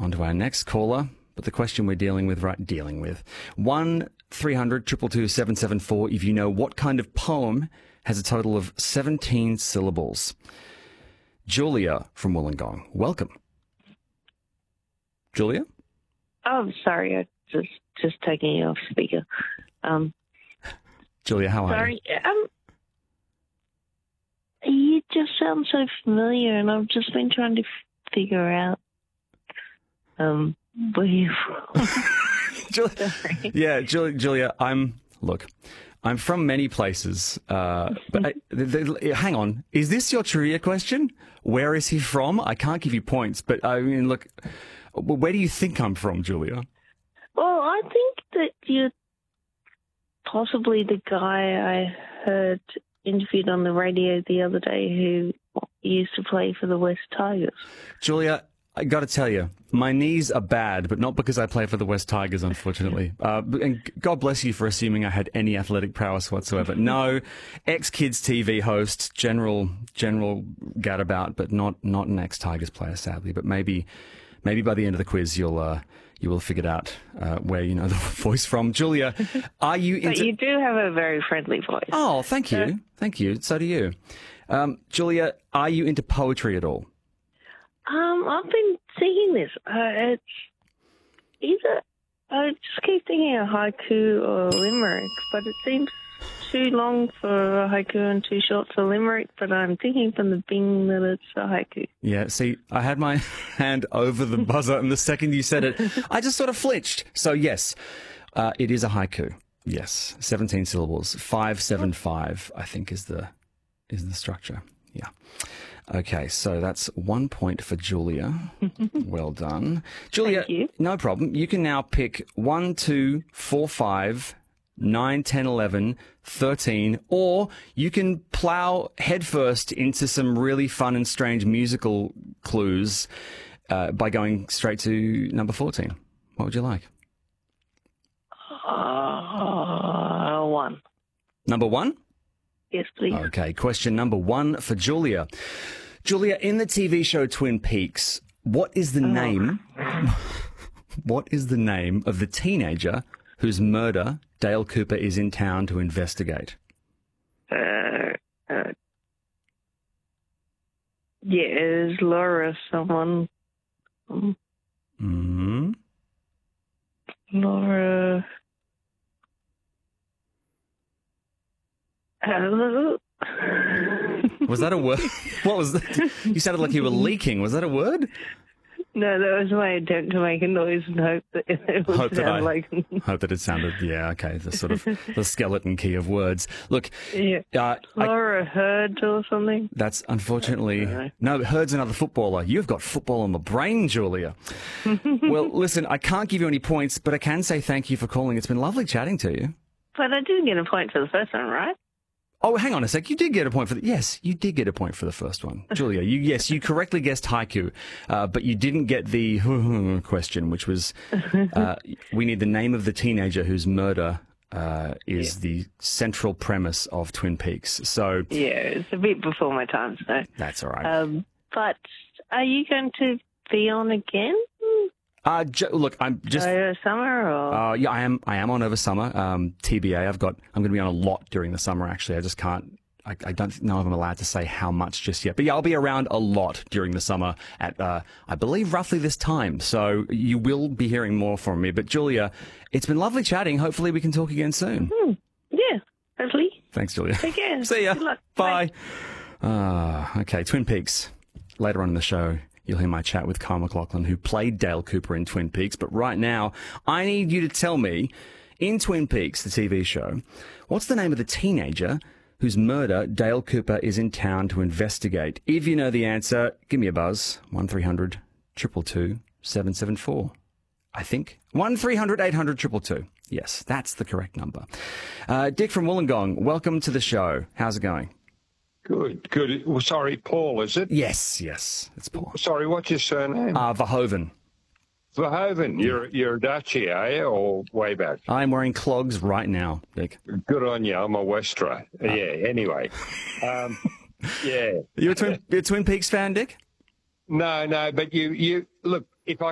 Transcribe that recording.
On to our next caller. But the question we're dealing with 1-300-222-774 if you know what kind of poem has a total of 17 syllables. Julia from Wollongong, welcome. Julia? Oh, sorry, I just taking you off speaker. Julia, how are sorry, you just sound so familiar, and I've just been trying to figure out where you're from. Julia, I'm from many places, but hang on. Is this your trivia question? Where is he from? I can't give you points, but I mean, look, where do you think I'm from, Julia? Well, I think that you're possibly the guy I heard interviewed on the radio the other day who used to play for the West Tigers. Julia, I got to tell you, my knees are bad, but not because I play for the West Tigers, unfortunately. And God bless you for assuming I had any athletic prowess whatsoever. No, ex-Kids TV host, general gadabout, but not an ex-Tigers player, sadly. But maybe by the end of the quiz, you will figure out where you know the voice from. Julia, are you But you do have a very friendly voice. Oh, thank you. Thank you. So do you. Julia, are you into poetry at all? I've been thinking this. It's either I just keep thinking a haiku or a limerick, but it seems too long for a haiku and too short for a limerick. But I'm thinking from the bing that it's a haiku. Yeah. See, I had my hand over the buzzer, and the second you said it, I just sort of flinched. So yes, it is a haiku. Yes, 17 syllables, 575. I think is the structure. Yeah. Okay, so that's 1 point for Julia. Well done. Julia, Thank you. No problem. You can now pick 1, 2, 4, 5, 9, 10, 11, 13, or you can plow headfirst into some really fun and strange musical clues by going straight to number 14. What would you like? 1. Number 1? Yes, please. Okay, question number 1 for Julia. Julia, in the TV show Twin Peaks, what is the name? What is the name of the teenager whose murder Dale Cooper is in town to investigate? Is Laura someone? Mm-hmm. Laura. Was that a word? What was that? You sounded like you were leaking. Was that a word? No, that was my attempt to make a noise and hope that it would sound like... Hope that it sounded, yeah, okay, the sort of the skeleton key of words. Look, yeah. Laura Hurd or something? That's unfortunately... No, Hurd's another footballer. You've got football on the brain, Julia. Well, listen, I can't give you any points, but I can say thank you for calling. It's been lovely chatting to you. But I did get a point for the first one, right? Oh, hang on a sec. You did get a point for yes, you did get a point for the first one. Julia, you correctly guessed haiku, but you didn't get the question, which was, we need the name of the teenager whose murder is the central premise of Twin Peaks. So yeah, it's a bit before my time, so. That's all right. But are you going to be on again? Look, I'm just over summer, or yeah, I am on over summer. TBA, I'm going to be on a lot during the summer. Actually, I just can't. I don't know if I'm allowed to say how much just yet. But yeah, I'll be around a lot during the summer at I believe roughly this time. So you will be hearing more from me. But Julia, it's been lovely chatting. Hopefully, we can talk again soon. Yeah, hopefully. Thanks, Julia. Take care. See ya. Good luck. Bye. Okay, Twin Peaks. Later on in the show, you'll hear my chat with Kyle MacLachlan, who played Dale Cooper in Twin Peaks. But right now, I need you to tell me, in Twin Peaks, the TV show, what's the name of the teenager whose murder Dale Cooper is in town to investigate? If you know the answer, give me a buzz. 1-300-222-774. I think. 1-300-800-222. Yes, that's the correct number. Dick from Wollongong, welcome to the show. How's it going? Good. Well, sorry, Paul, is it? Yes, it's Paul. Sorry, what's your surname? Verhoeven. Verhoeven. You're a Dutchie, are you, or way back? I'm wearing clogs right now, Dick. Good on you. I'm a Westerer. Yeah, anyway. Yeah. You're a Twin Peaks fan, Dick? No, but you look, if I